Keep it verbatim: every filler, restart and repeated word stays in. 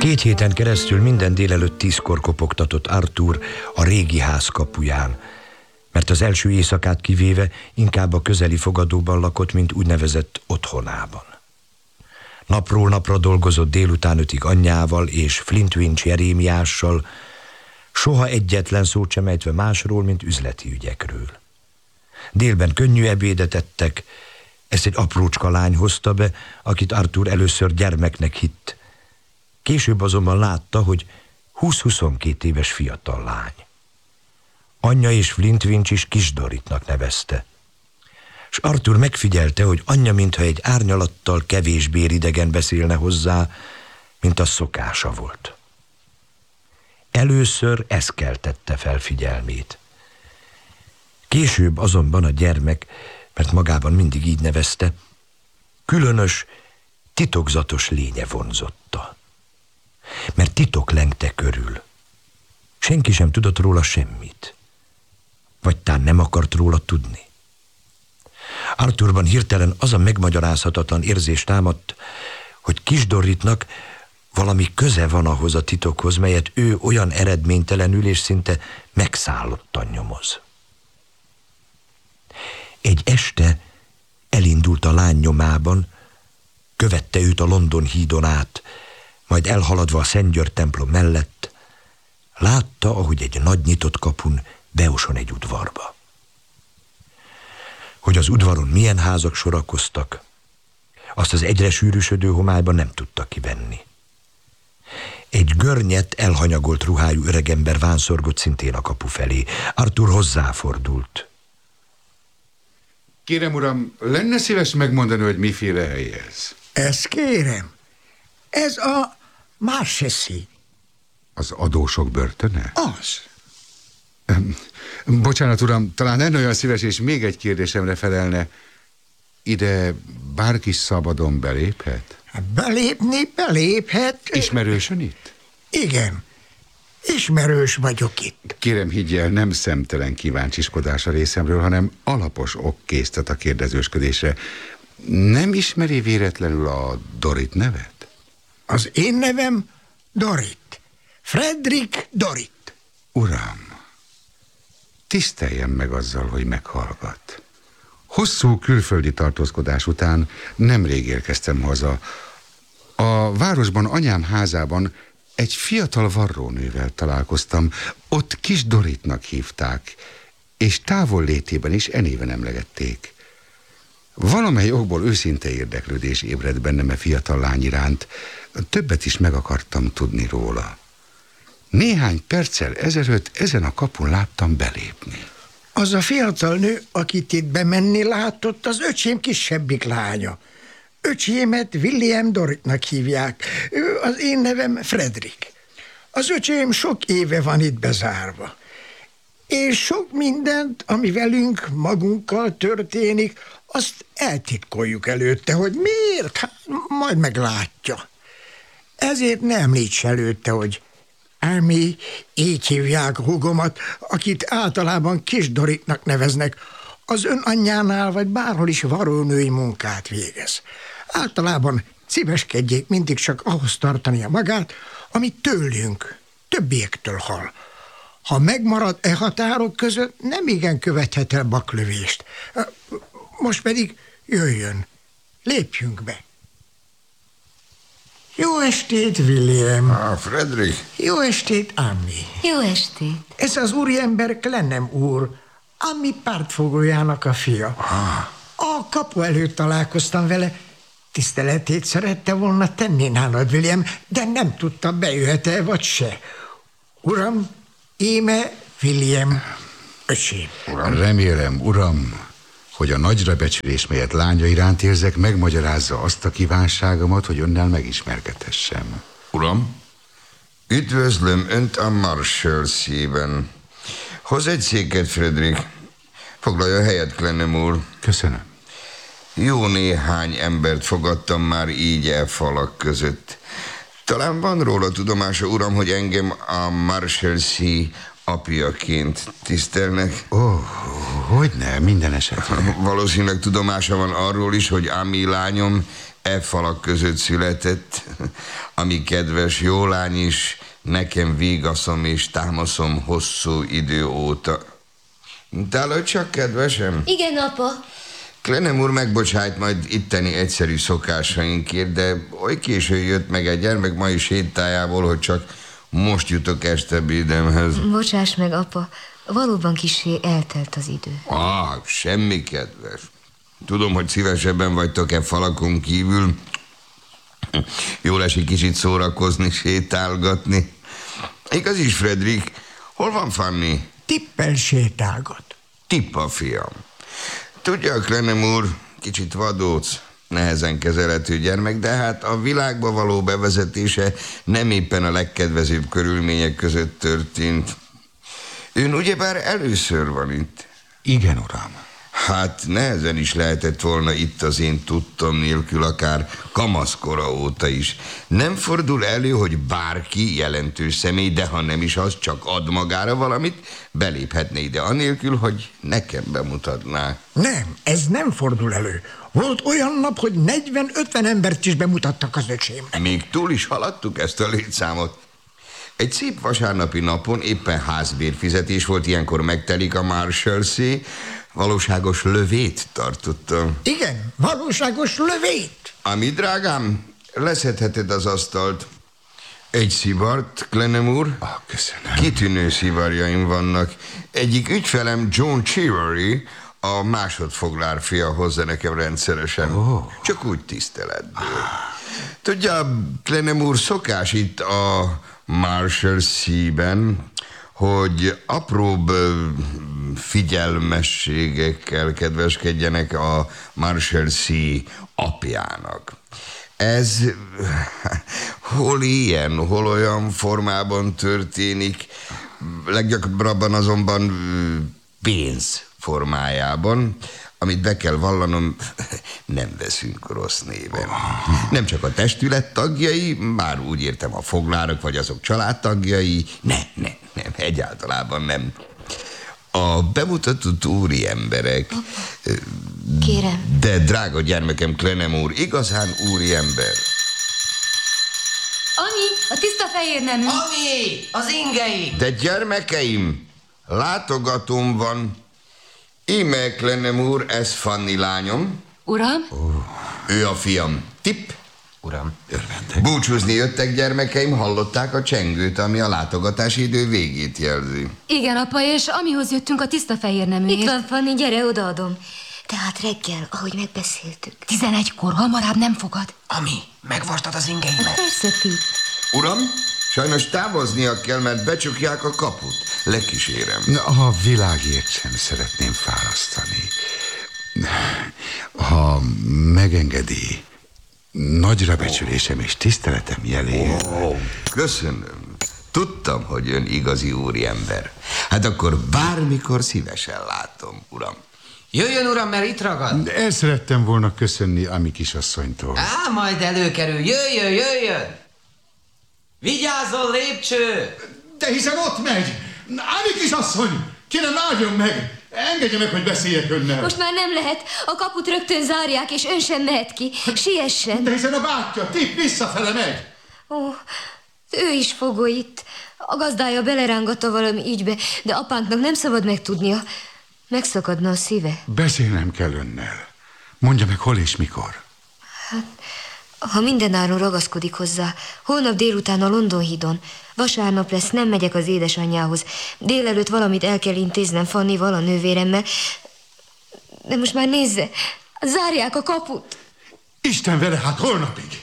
Két héten keresztül minden délelőtt tízkor kopogtatott Arthur a régi ház kapuján, mert az első éjszakát kivéve inkább a közeli fogadóban lakott, mint úgynevezett otthonában. Napról napra dolgozott délután ötig anyjával és Flintwinch Jerémiással, soha egyetlen szót sem ejtve másról, mint üzleti ügyekről. Délben könnyű ebédet ettek, ezt egy aprócska lány hozta be, akit Arthur először gyermeknek hitt. Később azonban látta, hogy húsz-huszonkét éves fiatal lány. Anyja és Flintwinch is Kis Dorritnak nevezte. S Arthur megfigyelte, hogy anyja mintha egy árnyalattal kevésbé idegen beszélne hozzá, mint az szokása volt. Először ez keltette fel figyelmét. Később azonban a gyermek, mert magában mindig így nevezte, különös, titokzatos lénye vonzotta. Mert titok lengte körül. Senki sem tudott róla semmit. Vagy tán nem akart róla tudni. Arthurban hirtelen az a megmagyarázhatatlan érzés támadt, hogy Kis Dorritnak valami köze van ahhoz a titokhoz, melyet ő olyan eredménytelenül és szinte megszállottan nyomoz. Egy este elindult a lány nyomában, követte őt a London hídon át, majd elhaladva a Szent György templom mellett, látta, ahogy egy nagy nyitott kapun beoson egy udvarba. Hogy az udvaron milyen házak sorakoztak, azt az egyre sűrűsödő homályban nem tudta kivenni. Egy görnyett, elhanyagolt ruhájú öregember vánszorgott szintén a kapu felé. Arthur hozzáfordult. Kérem, uram, lenne szíves megmondani, hogy miféle hely ez? Ezt kérem. Ez a Marshalsea. Az adósok börtöne? Az. Bocsánat, uram, talán nem olyan szíves, és még egy kérdésemre felelne. Ide bárki szabadon beléphet? Belépni beléphet. Ismerősön itt? Igen. Ismerős vagyok itt. Kérem, higgyel, nem szemtelen kíváncsiskodás a részemről, hanem alapos ok késztet a kérdezősködésre. Nem ismeri véletlenül a Dorrit nevet? Az én nevem Dorrit. Frederick Dorrit. Uram, tiszteljen meg azzal, hogy meghallgat. Hosszú külföldi tartózkodás után nemrég érkeztem haza. A városban, anyám házában egy fiatal varrónővel találkoztam. Ott Kis Dorritnak hívták, és távol létében is e néven emlegették. Valamely okból őszinte érdeklődés ébredt bennem a fiatal lány iránt. Többet is meg akartam tudni róla. Néhány perccel ezelőtt ezen a kapun láttam belépni. Az a fiatal nő, akit itt bemenni látott, az öcsém kisebbik lánya. Öcsémet William Dorritnak hívják. Ő az én nevem Frederick. Az öcsém sok éve van itt bezárva. És sok mindent, ami velünk, magunkkal történik, azt eltitkoljuk előtte, hogy miért? Hát, majd meglátja. Ezért ne említs előtte, hogy Amy, így hívják húgomat, akit általában Kis Dorritnak neveznek, az ön anyjánál vagy bárhol is varrónői munkát végez. Általában szíveskedjék mindig csak ahhoz tartania magát, amit tőlünk, többiektől hall. Ha megmarad e határok között, nem igen követhet el baklövést. Most pedig jöjjön, lépjünk be. Jó estét, William. Ah, Frederick. Jó estét, Amy. Jó estét. Ez az úriember Clenham úr, Amy pártfogójának a fia. Ah. A kapu előtt találkoztam vele. Tiszteletét szerette volna tenni nálad, William, de nem tudta, bejöhet-e vagy se. Uram, íme William, öcsém. Uram. Remélem, uram, hogy a nagyra becsülés, melyet lánya iránt érzek, megmagyarázza azt a kívánságomat, hogy önnel megismerkedhessem. Uram, üdvözlöm önt a Marshalsea-ben. Hoz egy széket, Frederick. Foglalja helyet, Clenham úr. Köszönöm. Jó néhány embert fogadtam már így el falak között. Talán van róla tudomása, uram, hogy engem a Marshalsea apjaként tisztelnek? Ó, oh, hogyne, minden esetre. Valószínűleg tudomása van arról is, hogy Amy lányom e falak között született. ami kedves jó lány is, nekem vigaszom és támaszom hosszú idő óta. Talán csak, kedvesem? Igen, apa. Klenem úr megbocsájt majd itteni egyszerű szokásainkért, de oly késő jött meg egy gyermek mai sétájából, hogy csak most jutok estebédemhez. Bocsáss meg, apa. Valóban kissé eltelt az idő. Ah, semmi, kedves. Tudom, hogy szívesebben vagytok-e falakon kívül. Jól esik kicsit szórakozni, sétálgatni. Igaz is, Fredrik. Hol van Fanny? Tippel sétálgat. Tippa, fiam. Tudja, Klenem úr, kicsit vadóc, nehezen kezelhető gyermek, de hát a világba való bevezetése nem éppen a legkedvezőbb körülmények között történt. Ön ugyebár először van itt. Igen, uram. Hát nehezen is lehetett volna itt az én tudtam nélkül, akár kamaszkora óta is. Nem fordul elő, hogy bárki jelentős személy, de ha nem is az, csak ad magára valamit, beléphetne ide anélkül, hogy nekem bemutatná. Nem, ez nem fordul elő. Volt olyan nap, hogy negyven-ötven embert is bemutattak az öcsémnek. Még túl is haladtuk ezt a létszámot. Egy szép vasárnapi napon éppen házbérfizetés volt, ilyenkor megtelik a Marshalsea, valóságos lövét tartottam. Igen, valóságos lövét. Ami, drágám, leszedheted az asztalt. Egy szivart, Klenem úr. Ah, köszönöm. Kitűnő szivarjaim vannak. Egyik ügyfelem John Chivery, a másodfoglár fia hozza nekem rendszeresen. Oh. Csak úgy tiszteletből. Tudja, Klenem úr, szokás itt a Marshalsea-ben, hogy apróbb figyelmességekkel kedveskedjenek a Marshalsea apjának. Ez hol ilyen, hol olyan formában történik, leggyakrabban azonban pénz formájában, amit be kell vallanom, nem veszünk rossz néven. Nem csak a testület tagjai, már úgy értem a foglárok, vagy azok családtagjai, nem, nem, nem, egyáltalában nem. A bemutatott úri emberek... Kérem. De drága gyermekem, Klenem úr, igazán úri ember. Ami, a tiszta fehér nemű. Ami, az ingei. De gyermekeim, látogatóm van. Íme, Klenem úr, ez Fanny lányom. Uram? Ő a fiam, Tipp. Uram. Örvendek. Búcsúzni jöttek, gyermekeim, hallották a csengőt, ami a látogatási idő végét jelzi. Igen, apa, és amihoz jöttünk a tiszta fehér neműért. Itt van, Fanny, gyere, odaadom. Tehát reggel, ahogy megbeszéltük. Tizenegykor, hamarabb nem fogad. Ami, megvastad az ingeimet. Persze, Tipp. Uram, sajnos távoznia kell, mert becsukják a kaput. Lekísérem. Na, a világért sem szeretném fárasztani. Ha megengedi, nagyra becsülésem és tiszteletem jeléért. Ó, köszönöm. Tudtam, hogy ön igazi úriember. Hát akkor bármikor szívesen látom, uram. Jöjjön, uram, mert itt ragad. El szerettem volna köszönni Ami kisasszonytól. Á, majd előkerül. Jöjjön, jöjjön. Vigyázzon, lépcső. De hiszen ott megy! Ami kisasszony! Kérem, álljon meg! Engedje meg, hogy beszéljek önnel! Most már nem lehet. A kaput rögtön zárják, és ön sem mehet ki. Siessen. De hiszen a bátyja, Tipp visszafele megy! Ó, ő is fogó itt. A gazdája belerángatta valami ügybe, de apánknak nem szabad megtudnia. Megszakadna a szíve. Beszélnem kell önnel. Mondja meg, hol és mikor. Ha mindenáron ragaszkodik hozzá, holnap délután a London hídon. Vasárnap lesz, nem megyek az édesanyjához. Délelőtt valamit el kell intéznem Fannival, a nővéremmel. De most már nézze, zárják a kaput. Isten vele, hát holnapig!